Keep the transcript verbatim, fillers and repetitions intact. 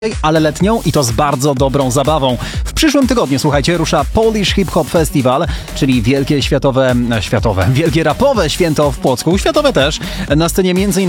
ale letnią i to z bardzo dobrą zabawą. W przyszłym tygodniu, słuchajcie, rusza Polish Hip Hop Festival, czyli wielkie światowe, światowe, wielkie rapowe święto w Płocku, światowe też, na scenie między innymi